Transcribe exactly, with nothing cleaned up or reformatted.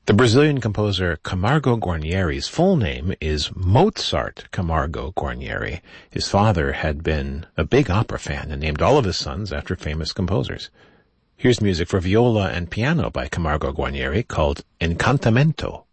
The Brazilian composer Camargo Guarnieri's full name is Mozart Camargo Guarnieri. His father had been a big opera fan and named all of his sons after famous composers. Here's music for viola and piano by Camargo Guarnieri called Incantamento.